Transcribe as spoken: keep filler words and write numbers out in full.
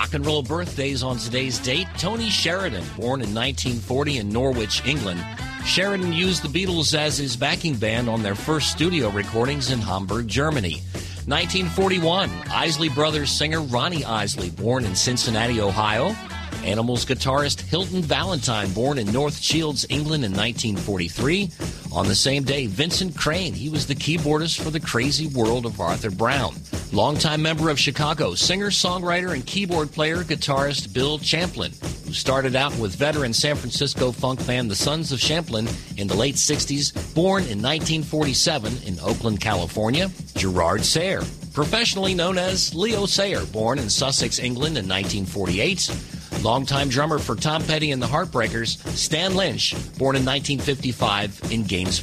rock and roll birthdays on today's date. Tony Sheridan, born in nineteen forty in Norwich, England. Sheridan used the Beatles as his backing band on their first studio recordings in Hamburg, Germany. nineteen forty-one, Isley Brothers singer Ronnie Isley, born in Cincinnati, Ohio. Animals guitarist Hilton Valentine, born in North Shields, England in nineteen forty-three. On the same day, Vincent Crane, he was the keyboardist for The Crazy World of Arthur Brown. Longtime member of Chicago, singer, songwriter, and keyboard player, guitarist Bill Champlin, who started out with veteran San Francisco funk band The Sons of Champlin in the late sixties, born in nineteen forty-seven in Oakland, California. Gerard Sayer, professionally known as Leo Sayer, born in Sussex, England in nineteen forty-eight. Longtime drummer for Tom Petty and the Heartbreakers, Stan Lynch, born in nineteen fifty-five in Gainesville.